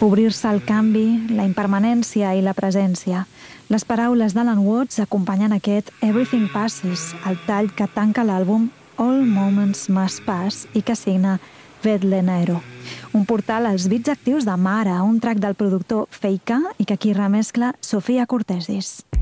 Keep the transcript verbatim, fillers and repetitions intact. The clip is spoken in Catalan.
Obrir-se al canvi, la impermanència i la presència. Les paraules d'Alan Watts acompanyen aquest Everything Passes, el tall que tanca l'àlbum All Moments Must Pass i que signa Vedlenero. Un portal als beats actius de Mara, un track del productor Feika i que aquí remescla Sofia Cortesis.